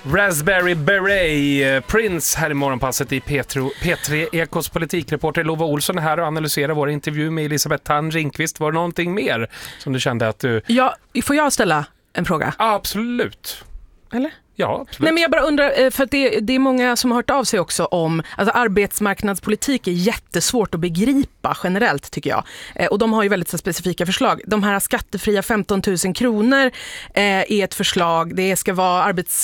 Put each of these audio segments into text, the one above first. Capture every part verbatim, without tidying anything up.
Raspberry Beret, Prince här i morgonpasset i P tre Ekos politikreporter Lova Olsson är här och analyserar vår intervju med Elisabeth Thand Ringqvist. Var det någonting mer som du kände att du... Ja, får jag ställa en fråga? Absolut. Eller? Ja, absolut. Nej, men jag bara undrar, för att det, det är många som har hört av sig också om, alltså arbetsmarknadspolitik är jättesvårt att begripa generellt tycker jag. Eh, och de har ju väldigt så specifika förslag. De här skattefria femton tusen kronor eh, är ett förslag. Det ska vara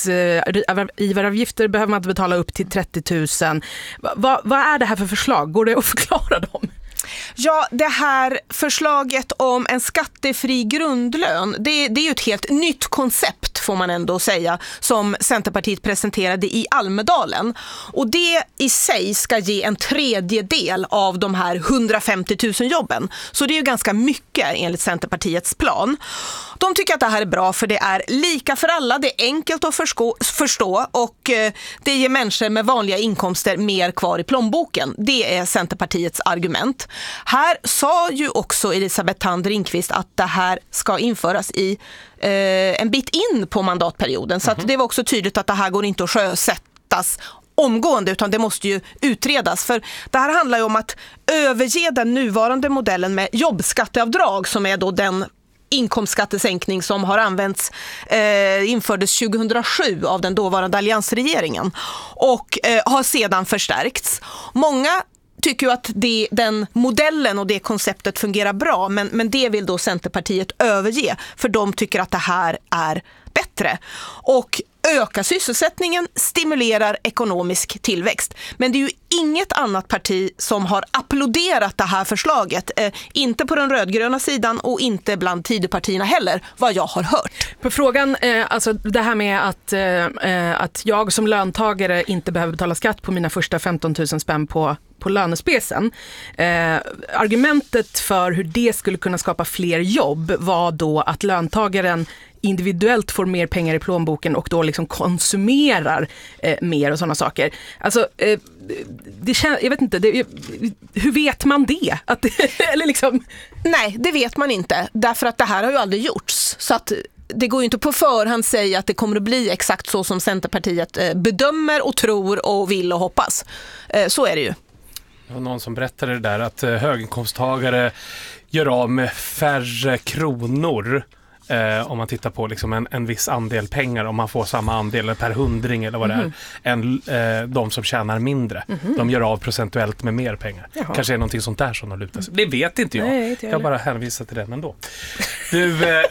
arbetsgivaravgifter, behöver man inte betala upp till trettio tusen. Va, va, vad är det här för förslag? Går det att förklara dem? Ja, det här förslaget om en skattefri grundlön, det, det är ju ett helt nytt koncept får man ändå säga, som Centerpartiet presenterade i Almedalen. Och det i sig ska ge en tredjedel av de här hundrafemtio tusen jobben. Så det är ju ganska mycket enligt Centerpartiets plan. De tycker att det här är bra för det är lika för alla, det är enkelt att förstå, förstå och eh, det ger människor med vanliga inkomster mer kvar i plånboken. Det är Centerpartiets argument. Här sa ju också Elisabeth Thand Ringqvist att det här ska införas i eh, en bit in på mandatperioden. Så mm-hmm. att det var också tydligt att det här går inte att sjösättas omgående utan det måste ju utredas. För det här handlar ju om att överge den nuvarande modellen med jobbskatteavdrag som är då den inkomstskattesänkning som har använts, eh, infördes tjugohundrasju av den dåvarande alliansregeringen och eh, har sedan förstärkts. Många tycker ju att det, den modellen och det konceptet fungerar bra, men, men det vill då Centerpartiet överge för de tycker att det här är bättre. Och öka sysselsättningen, stimulerar ekonomisk tillväxt. Men det är ju inget annat parti som har applåderat det här förslaget. Eh, inte på den rödgröna sidan och inte bland Tidöpartierna heller, vad jag har hört. På frågan, eh, alltså det här med att, eh, att jag som löntagare inte behöver betala skatt på mina första femton tusen spänn på på lönespecen. Eh, argumentet för hur det skulle kunna skapa fler jobb var då att löntagaren individuellt får mer pengar i plånboken och då liksom konsumerar eh, mer och sådana saker. Alltså, eh, det kän- jag vet inte, det, hur vet man det? Att det eller liksom... Nej, det vet man inte. Därför att det här har ju aldrig gjorts. Så att det går ju inte på förhand säga att det kommer att bli exakt så som Centerpartiet eh, bedömer och tror och vill och hoppas. Eh, så är det ju. Det var någon som berättade det där att höginkomsttagare gör av med färre kronor eh, om man tittar på liksom en, en viss andel pengar, om man får samma andel per hundring eller vad mm-hmm. det är, än eh, de som tjänar mindre. Mm-hmm. De gör av procentuellt med mer pengar. Jaha. Kanske är någonting sånt där som de lutar sig. Det vet inte jag. Nej, inte jag. Jag bara hänvisar till den ändå. Du... Eh...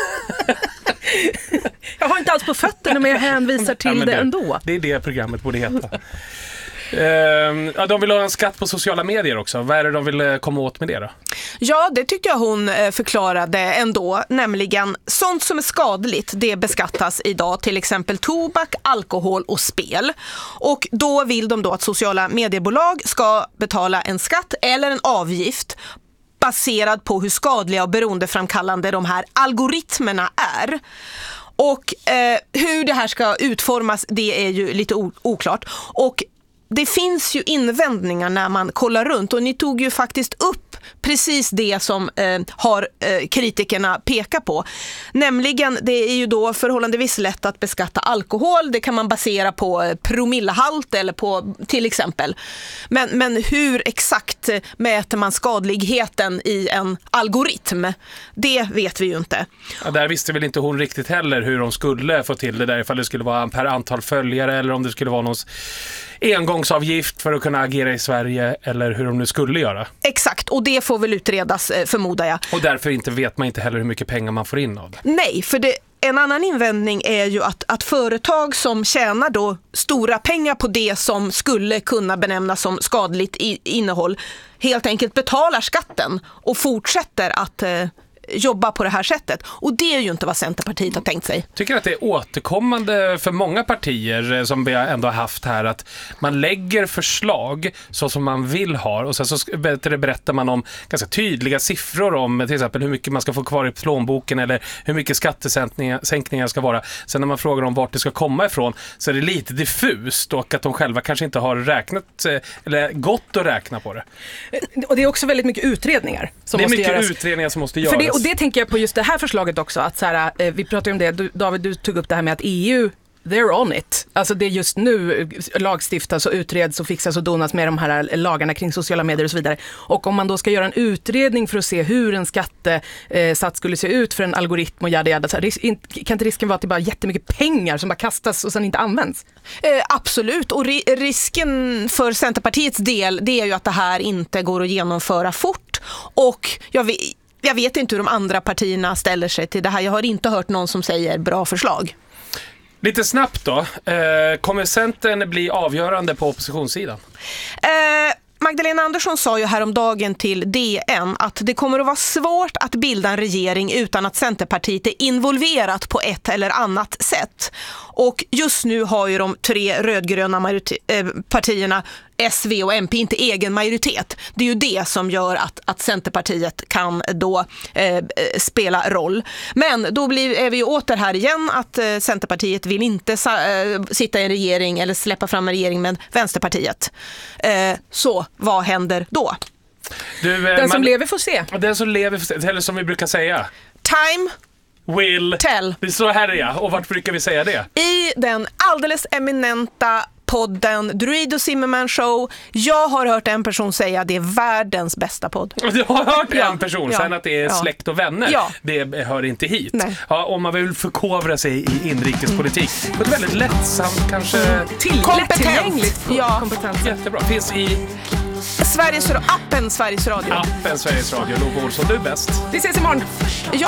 jag har inte alls på fötterna men jag hänvisar till ja, det, det ändå. Det är det programmet borde heta. Uh, ja, de vill ha en skatt på sociala medier också. Vad är det de vill komma åt med det då? Ja, det tycker jag hon förklarade ändå. Nämligen, sånt som är skadligt, det beskattas idag. Till exempel tobak, alkohol och spel. Och då vill de då att sociala mediebolag ska betala en skatt eller en avgift baserad på hur skadliga och beroendeframkallande de här algoritmerna är. Och eh, hur det här ska utformas, det är ju lite o- oklart. Och det finns ju invändningar när man kollar runt och ni tog ju faktiskt upp precis det som eh, har eh, kritikerna pekar på. Nämligen, det är ju då förhållandevis lätt att beskatta alkohol. Det kan man basera på eh, promillehalt eller på till exempel. Men, men hur exakt eh, mäter man skadligheten i en algoritm? Det vet vi ju inte. Ja, där visste väl inte hon riktigt heller hur de skulle få till det där, ifall det skulle vara per antal följare eller om det skulle vara någon engångsavgift för att kunna agera i Sverige eller hur de nu skulle göra. Exakt, och det får väl utredas förmodar jag. Och därför inte vet man inte heller hur mycket pengar man får in av det. Nej, för det, en annan invändning är ju att, att företag som tjänar då stora pengar på det som skulle kunna benämnas som skadligt i, innehåll helt enkelt betalar skatten och fortsätter att eh, jobba på det här sättet. Och det är ju inte vad Centerpartiet har tänkt sig. Tycker att det är återkommande för många partier som vi ändå har haft här att man lägger förslag så som man vill ha och sen så berättar man om ganska tydliga siffror om till exempel hur mycket man ska få kvar i plånboken eller hur mycket skattesänkningar ska vara. Sen när man frågar om vart det ska komma ifrån så är det lite diffust och att de själva kanske inte har räknat eller gått att räkna på det. Och det är också väldigt mycket utredningar som det är måste mycket göras. utredningar som måste göras. För det, och det tänker jag på just det här förslaget också. Att så här, vi pratade om det, du, David, du tog upp det här med att E U they're on it. Alltså det just nu lagstiftas och utreds och fixas och donas med de här lagarna kring sociala medier och så vidare. Och om man då ska göra en utredning för att se hur en skattesats skulle se ut för en algoritm och jada jada, så här, kan inte risken vara att det bara är jättemycket pengar som bara kastas och sen inte används? Eh, absolut, och ri- risken för Centerpartiets del, det är ju att det här inte går att genomföra fort, och jag vet, jag vet inte hur de andra partierna ställer sig till det här. Jag har inte hört någon som säger bra förslag. Lite snabbt då, eh, kommer Centern bli avgörande på oppositionssidan? Eh, Magdalena Andersson sa ju häromdagen till D N att det kommer att vara svårt att bilda en regering utan att Centerpartiet är involverat på ett eller annat sätt. Och just nu har ju de tre rödgröna majorite- eh, partierna S, V och M P inte egen majoritet. Det är ju det som gör att, att Centerpartiet kan då eh, spela roll. Men då blir, är vi ju åter här igen att eh, Centerpartiet vill inte sa, eh, sitta i en regering eller släppa fram en regering med Vänsterpartiet. Eh, så vad händer då? Du, eh, Den som man, lever får se. Den som lever får se, eller som vi brukar säga. Time Will tell. Det är så här är ja. Och vart brukar vi säga det? I den alldeles eminenta podden Druid och Zimmerman Show. Jag har hört en person säga att det är världens bästa podd. Du har hört Ja, en person, ja, sen att det är ja. släkt och vänner. Ja. Det hör inte hit. Nej. Ja, om man vill förkovra sig i inrikespolitik. Mm. På ett väldigt lättsamt, kanske Till, kompetent. lättillgängligt Ja. kompetens. jättebra. Finns i Sveriges, appen Sveriges Radio. appen Sveriges Radio. Lova Olsson, du är bäst. Vi ses imorgon. Ja.